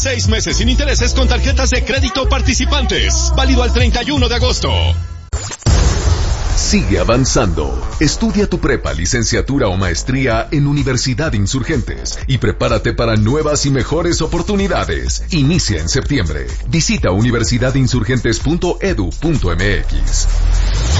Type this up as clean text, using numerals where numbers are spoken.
6 meses sin intereses con tarjetas de crédito participantes. Válido al 31 de agosto. Sigue avanzando. Estudia tu prepa, licenciatura o maestría en Universidad Insurgentes y prepárate para nuevas y mejores oportunidades. Inicia en septiembre. Visita universidadinsurgentes.edu.mx.